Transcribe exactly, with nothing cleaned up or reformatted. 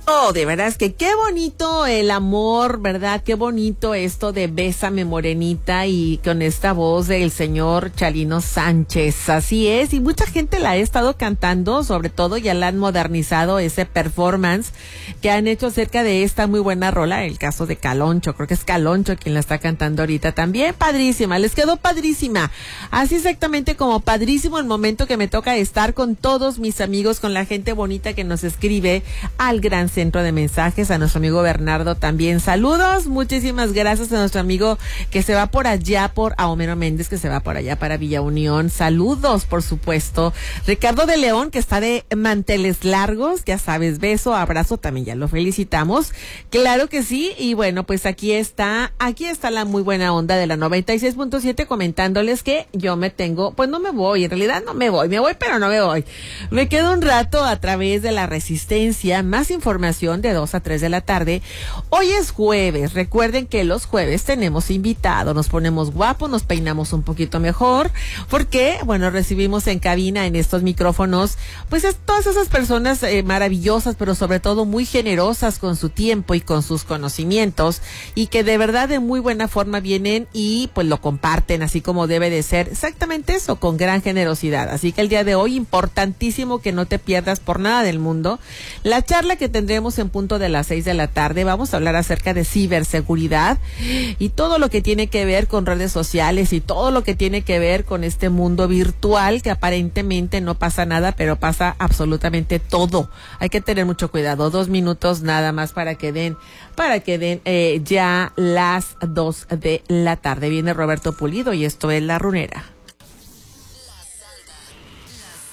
Oh, de verdad es que qué bonito el amor, ¿verdad? Qué bonito esto de Bésame Morenita y con esta voz del señor Chalino Sánchez. Así es, y mucha gente la ha estado cantando, sobre todo ya la han modernizado ese performance que han hecho acerca de esta muy buena rola, el caso de Caloncho, creo que es Caloncho quien la está cantando ahorita también. Padrísima, les quedó padrísima. Así exactamente como padrísimo el momento que me toca estar con todos mis amigos, con la gente bonita que nos escribe al gran centro de mensajes, a nuestro amigo Bernardo también. Saludos, muchísimas gracias a nuestro amigo que se va por allá, por a Homero Méndez, que se va por allá para Villa Unión. Saludos, por supuesto. Ricardo de León, que está de manteles largos, ya sabes, beso, abrazo, también ya lo felicitamos. Claro que sí, y bueno, pues aquí está, aquí está la muy buena onda de la noventa y seis punto siete comentándoles que yo me tengo, pues no me voy, en realidad no me voy, me voy pero no me voy. Me quedo un rato a través de la Resistencia, más información de dos a tres de la tarde. Hoy es jueves, recuerden que los jueves tenemos invitado, nos ponemos guapos, nos peinamos un poquito mejor, porque, bueno, recibimos en cabina, en estos micrófonos, pues es, todas esas personas eh, maravillosas, pero sobre todo muy generosas con su tiempo y con sus conocimientos, y que de verdad de muy buena forma vienen y pues lo comparten, así como debe de ser, exactamente eso, con gran generosidad. Así que el día de hoy, importantísimo que no te pierdas por nada del mundo la charla que tendremos en punto de las seis de la tarde. Vamos a hablar acerca de ciberseguridad y todo lo que tiene que ver con redes sociales y todo lo que tiene que ver con este mundo virtual que aparentemente no pasa nada, pero pasa absolutamente todo. Hay que tener mucho cuidado. Dos minutos nada más para que den, para que den eh, ya las dos de la tarde. Viene Roberto Pulido y esto es La Runera.